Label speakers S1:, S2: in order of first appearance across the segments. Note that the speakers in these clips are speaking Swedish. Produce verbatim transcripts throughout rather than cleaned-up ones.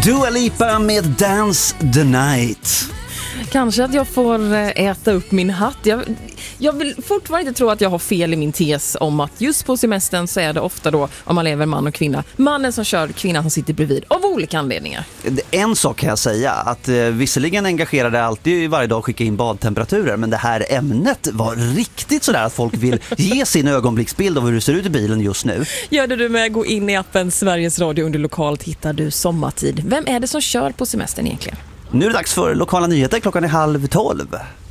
S1: Dua Lipa med Dance the Night.
S2: Kanske att jag får äta upp min hatt. Jag, jag vill fortfarande inte tro att jag har fel i min tes om att just på semestern så är det ofta då, om man lever man och kvinna, mannen som kör, kvinnan som sitter bredvid, av olika anledningar.
S1: En sak kan jag säga, att eh, visserligen engagerar det alltid varje dag skicka in badtemperaturer, men det här ämnet var riktigt sådär att folk vill ge sin ögonblicksbild av hur det ser ut i bilen just nu.
S2: Gör det du med, gå in i appen Sveriges Radio under lokalt, hittar du sommartid. Vem är det som kör på semestern egentligen?
S1: Nu är det dags för lokala nyheter, klockan är halv tolv.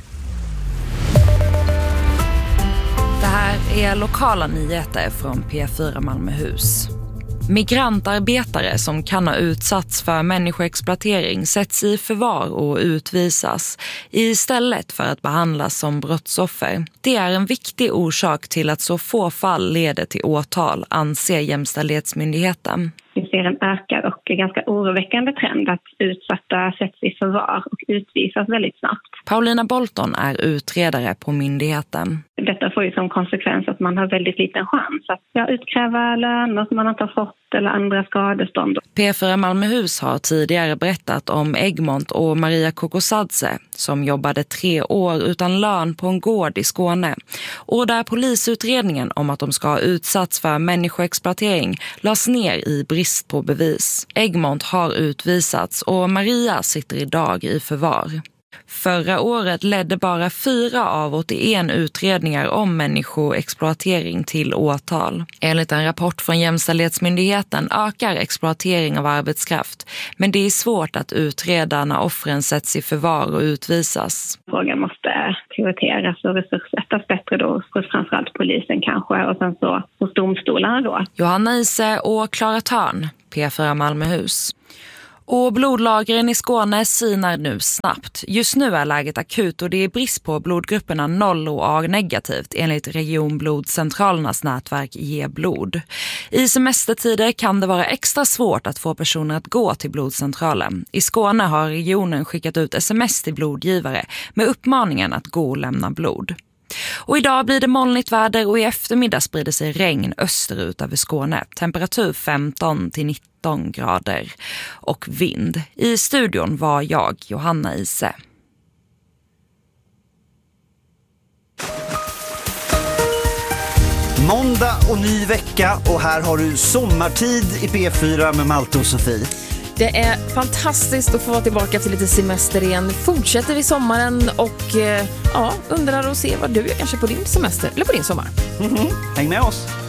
S3: Det här är lokala nyheter från P fyra Malmöhus. Migrantarbetare som kan ha utsatts för människoexploatering sätts i förvar och utvisas istället för att behandlas som brottsoffer. Det är en viktig orsak till att så få fall leder till åtal, anser Jämställdhetsmyndigheten.
S4: Vi ser en ökad och ganska oroväckande trend att utsatta sätts i förvar och utvisas väldigt snabbt.
S3: Paulina Bolton är utredare på myndigheten.
S4: Detta får ju som konsekvens att man har väldigt liten chans att ja, utkräva löner som man inte har fått eller andra skadestånd.
S3: P fyra Malmöhus har tidigare berättat om Egmont och Maria Kokosadze som jobbade tre år utan lön på en gård i Skåne. Och där polisutredningen om att de ska ha utsatts för människoexploatering lades ner i brist på bevis. Egmont har utvisats och Maria sitter idag i förvar. Förra året ledde bara fyra av åttioen utredningar om människoexploatering till åtal. Enligt en rapport från Jämställdhetsmyndigheten ökar exploatering av arbetskraft, men det är svårt att utreda när offren sätts i förvar och utvisas.
S4: Frågan måste prioriteras och resurssättas bättre då hos framförallt polisen kanske och sen så hos domstolarna då.
S3: Johanna Ise och Klara Törn, P fyra Malmöhus. Och blodlagren i Skåne sinar nu snabbt. Just nu är läget akut och det är brist på blodgrupperna noll och A-negativt enligt regionblodcentralernas nätverk Ge blod. I semestertider kan det vara extra svårt att få personer att gå till blodcentralen. I Skåne har regionen skickat ut sms till blodgivare med uppmaningen att gå och lämna blod. Och idag blir det molnigt väder och i eftermiddag sprider sig regn österut över Skåne. Temperatur femton till nitton grader och vind. I studion var jag, Johanna Ise.
S1: Måndag och ny vecka och här har du sommartid i P fyra med Malte och Sofie.
S2: Det är fantastiskt att få vara tillbaka till lite semester igen. Fortsätter vi sommaren och eh, ja, undrar och se vad du gör kanske på din semester eller på din sommar.
S1: Mm-hmm. Häng med oss!